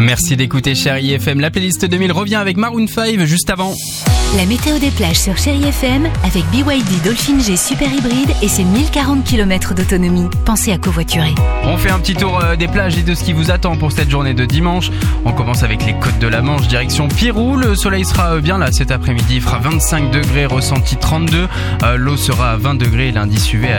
Merci d'écouter Chérie FM. La playlist 2000 revient avec Maroon 5 juste avant. La météo des plages sur Chérie FM avec BYD Dolphin G Super Hybride et ses 1040 km d'autonomie. Pensez à covoiturer. On fait un petit tour des plages et de ce qui vous attend pour cette journée de dimanche. On commence avec les côtes de la Manche, direction Pirou. Le soleil sera bien là cet après-midi. Il fera 25 degrés, ressenti 32. L'eau sera à 20 degrés lundi suivi.